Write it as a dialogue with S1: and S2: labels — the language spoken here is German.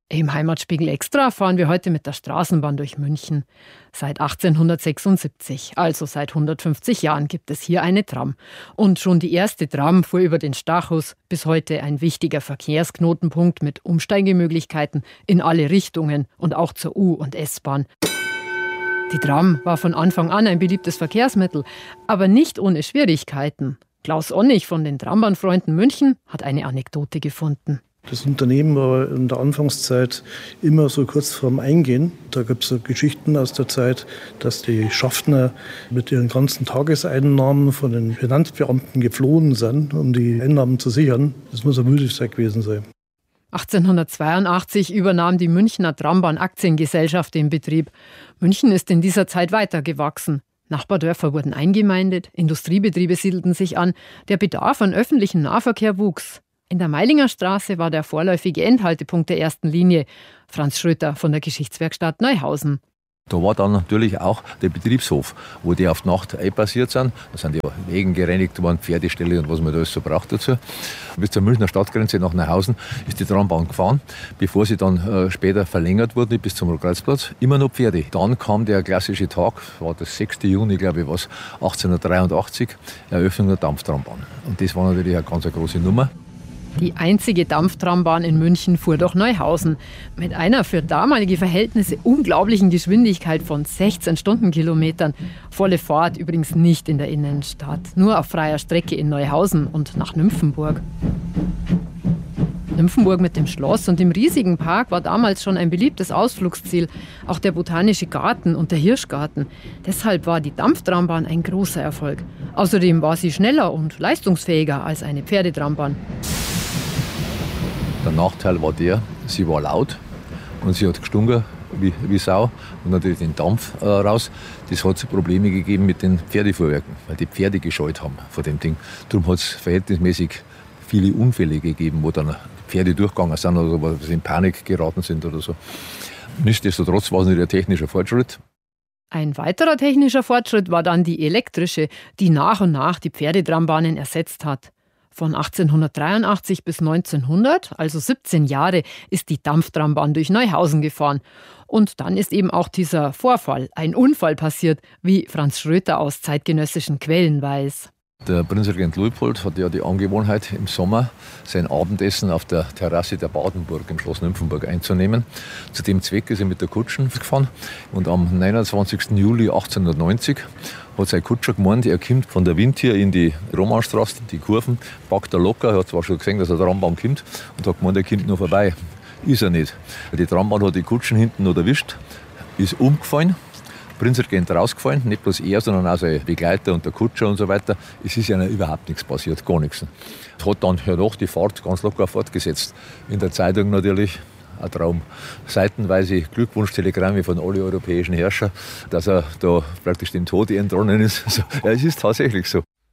S1: Im Heimatspiegel Extra fahren wir heute mit der Straßenbahn durch München. Seit 1876, also seit 150 Jahren, gibt es hier eine Tram. Und schon die erste Tram fuhr über den Stachus, bis heute ein wichtiger Verkehrsknotenpunkt mit Umsteigemöglichkeiten in alle Richtungen und auch zur U- und S-Bahn. Die Tram war von Anfang an ein beliebtes Verkehrsmittel, aber nicht ohne Schwierigkeiten. Klaus Onnig von den Trambahnfreunden München hat eine Anekdote gefunden.
S2: Das Unternehmen war in der Anfangszeit immer so kurz vorm Eingehen. Da gibt es so Geschichten aus der Zeit, dass die Schaffner mit ihren ganzen Tageseinnahmen von den Finanzbeamten geflohen sind, um die Einnahmen zu sichern. Das muss eine wilde Zeit gewesen sein.
S1: 1882 übernahm die Münchner Trambahn Aktiengesellschaft den Betrieb. München ist in dieser Zeit weitergewachsen. Nachbardörfer wurden eingemeindet, Industriebetriebe siedelten sich an, der Bedarf an öffentlichem Nahverkehr wuchs. In der Meilinger Straße war der vorläufige Endhaltepunkt der ersten Linie. Franz Schröter von der Geschichtswerkstatt Neuhausen.
S3: Da war dann natürlich auch der Betriebshof, wo die auf die Nacht einpassiert sind. Da sind die Wegen gereinigt worden, Pferdeställe und was man da alles so braucht dazu. Bis zur Münchner Stadtgrenze nach Neuhausen ist die Trambahn gefahren, bevor sie dann später verlängert wurde bis zum Rotkreuzplatz. Immer noch Pferde. Dann kam der klassische Tag, war das 6. Juni, glaube ich, 1883, Eröffnung der Dampftrambahn. Und das war natürlich eine ganz große Nummer.
S1: Die einzige Dampftrambahn in München fuhr durch Neuhausen. Mit einer für damalige Verhältnisse unglaublichen Geschwindigkeit von 16 Stundenkilometern. Volle Fahrt übrigens nicht in der Innenstadt, nur auf freier Strecke in Neuhausen und nach Nymphenburg. Nymphenburg mit dem Schloss und dem riesigen Park war damals schon ein beliebtes Ausflugsziel. Auch der Botanische Garten und der Hirschgarten. Deshalb war die Dampftrambahn ein großer Erfolg. Außerdem war sie schneller und leistungsfähiger als eine Pferdetrambahn.
S3: Der Nachteil war der, sie war laut und sie hat gestunken wie Sau und natürlich den Dampf raus. Das hat Probleme gegeben mit den Pferdefuhrwerken, weil die Pferde gescheut haben vor dem Ding. Darum hat es verhältnismäßig viele Unfälle gegeben, wo dann Pferde durchgegangen sind oder wo sie in Panik geraten sind oder so. Nichtsdestotrotz war es nicht der technische Fortschritt.
S1: Ein weiterer technischer Fortschritt war dann die elektrische, die nach und nach die Pferdetrambanen ersetzt hat. Von 1883 bis 1900, also 17 Jahre, ist die Dampftrambahn durch Neuhausen gefahren. Und dann ist eben auch dieser Vorfall, ein Unfall passiert, wie Franz Schröter aus zeitgenössischen Quellen weiß.
S3: Der Prinzregent Luitpold hat ja die Angewohnheit, im Sommer sein Abendessen auf der Terrasse der Badenburg im Schloss Nymphenburg einzunehmen. Zu dem Zweck ist er mit der Kutsche gefahren. Und am 29. Juli 1890 hat sein Kutscher gemeint, er kommt von der Wind hier in die Romanstraße, die Kurven, packt er locker. Er hat zwar schon gesehen, dass eine Trambahn kommt und hat gemeint, er kommt noch vorbei. Ist er nicht. Die Trambahn hat die Kutschen hinten noch erwischt, ist umgefallen. Prinzregent rausgefallen, nicht bloß er, sondern auch sein Begleiter und der Kutscher und so weiter. Es ist ja überhaupt nichts passiert, gar nichts. Hat dann danach die Fahrt ganz locker fortgesetzt. In der Zeitung natürlich ein Traum. Seitenweise Glückwunschtelegramme von allen europäischen Herrschern, dass er da praktisch dem Tode entronnen ist. Also, ja, es ist tatsächlich so.